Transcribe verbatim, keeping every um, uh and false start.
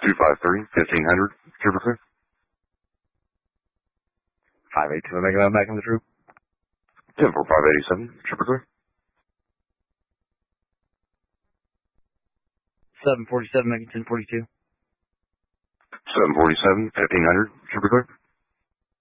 two five three, fifteen hundred, Trooper clear. five eight two, Omega Nine back in the troop. ten four five eighty-seven, Trooper clear. seven forty-seven, Omega ten forty-two. seven forty-seven, fifteen hundred, Trooper clear.